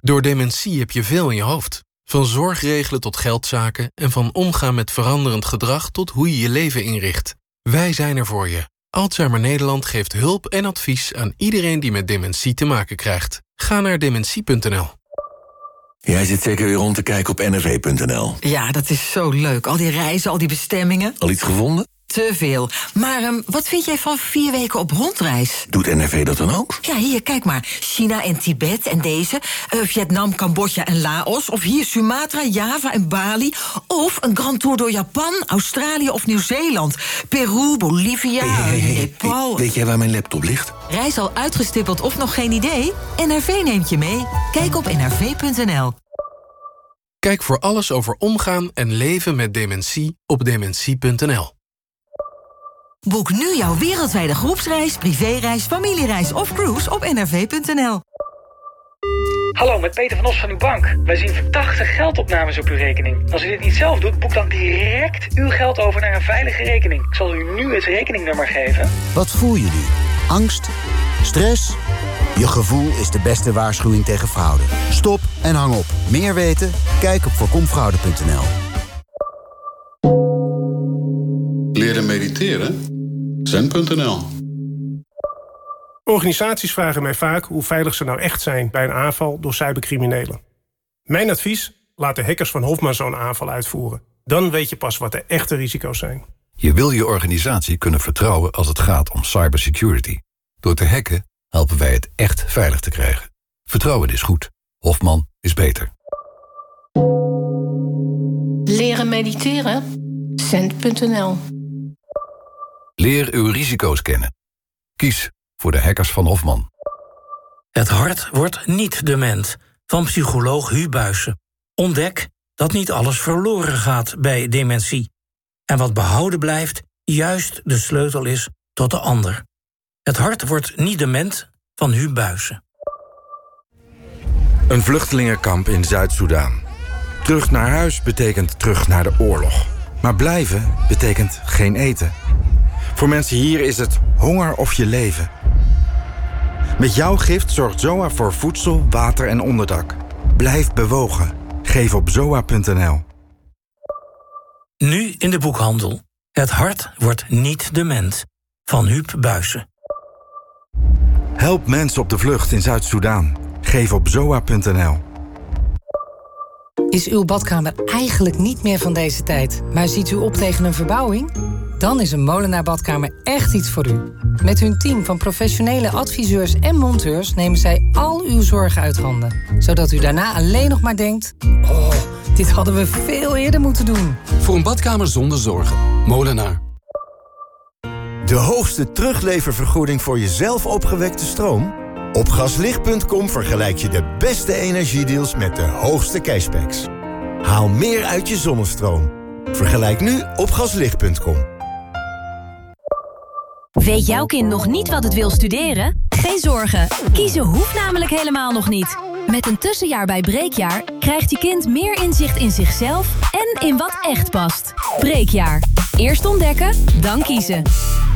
Door dementie heb je veel in je hoofd. Van zorgregelen tot geldzaken en van omgaan met veranderend gedrag tot hoe je je leven inricht. Wij zijn er voor je. Alzheimer Nederland geeft hulp en advies aan iedereen die met dementie te maken krijgt. Ga naar dementie.nl. Jij zit zeker weer rond te kijken op nrv.nl. Ja, dat is zo leuk. Al die reizen, al die bestemmingen. Al iets gevonden? Te veel. Maar wat vind jij van 4 weken op rondreis? Doet NRV dat dan ook? Ja, hier, kijk maar. China en Tibet en deze. Vietnam, Cambodja en Laos. Of hier Sumatra, Java en Bali. Of een grand tour door Japan, Australië of Nieuw-Zeeland. Peru, Bolivia, Nepal. Weet jij waar mijn laptop ligt? Reis al uitgestippeld of nog geen idee? NRV neemt je mee. Kijk op nrv.nl. Kijk voor alles over omgaan en leven met dementie op dementie.nl. Boek nu jouw wereldwijde groepsreis, privéreis, familiereis of cruise op nrv.nl. Hallo, met Peter van Os van uw bank. Wij zien verdachte geldopnames op uw rekening. Als u dit niet zelf doet, boek dan direct uw geld over naar een veilige rekening. Ik zal u nu het rekeningnummer geven. Wat voel je nu? Angst? Stress? Je gevoel is de beste waarschuwing tegen fraude. Stop en hang op. Meer weten? Kijk op voorkomfraude.nl. Leren mediteren? Zen.nl. Organisaties vragen mij vaak hoe veilig ze nou echt zijn bij een aanval door cybercriminelen. Mijn advies? Laat de hackers van Hofman zo'n aanval uitvoeren. Dan weet je pas wat de echte risico's zijn. Je wil je organisatie kunnen vertrouwen als het gaat om cybersecurity. Door te hacken helpen wij het echt veilig te krijgen. Vertrouwen is goed. Hofman is beter. Leren mediteren? Cent.nl. Leer uw risico's kennen. Kies voor de hackers van Hofman. Het hart wordt niet dement. Van psycholoog Hu Buijsen. Ontdek dat niet alles verloren gaat bij dementie. En wat behouden blijft, juist de sleutel is tot de ander. Het hart wordt niet dement van Hu Buijsen. Een vluchtelingenkamp in Zuid-Soedan. Terug naar huis betekent terug naar de oorlog. Maar blijven betekent geen eten. Voor mensen hier is het honger of je leven. Met jouw gift zorgt ZOA voor voedsel, water en onderdak. Blijf bewogen. Geef op zoa.nl. Nu in de boekhandel. Het hart wordt niet dement. Van Huub Buijsen. Help mensen op de vlucht in Zuid-Soedan. Geef op zoa.nl. Is uw badkamer eigenlijk niet meer van deze tijd, maar ziet u op tegen een verbouwing? Dan is een Molenaar badkamer echt iets voor u. Met hun team van professionele adviseurs en monteurs nemen zij al uw zorgen uit handen. Zodat u daarna alleen nog maar denkt: oh, dit hadden we veel eerder moeten doen. Voor een badkamer zonder zorgen. Molenaar. De hoogste terugleververgoeding voor je zelf opgewekte stroom? Op gaslicht.com vergelijk je de beste energiedeals met de hoogste cashbacks. Haal meer uit je zonnestroom. Vergelijk nu op gaslicht.com. Weet jouw kind nog niet wat het wil studeren? Geen zorgen, kiezen hoeft namelijk helemaal nog niet. Met een tussenjaar bij Breekjaar krijgt je kind meer inzicht in zichzelf en in wat echt past. Breekjaar. Eerst ontdekken, dan kiezen.